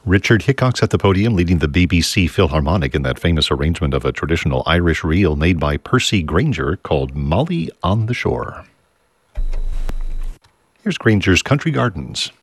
Richard Hickox at the podium, leading the BBC Philharmonic in that famous arrangement of a traditional Irish reel made by Percy Grainger called Molly on the Shore. Here's Grainger's Country Gardens.